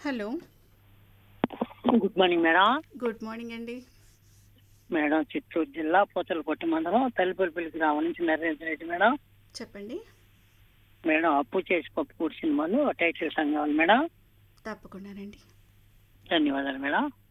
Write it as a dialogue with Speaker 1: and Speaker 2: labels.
Speaker 1: Hello.
Speaker 2: Good morning madam.
Speaker 1: Good morning అండి.
Speaker 2: Madam Chittoor జిల్లా పూతలపట్టు మండలం తల్లిపల్లి గ్రామం నుంచి నరేంద్ర రెడ్డి మేడం.
Speaker 1: చెప్పండి.
Speaker 2: మేడం అప్పు చేసి పప్పు కూడి సినిమాలు టైటిల్ సాంగ్ కావాలి మేడం.
Speaker 1: తప్పకుండానండి.
Speaker 2: ధన్యవాదాలు మేడం.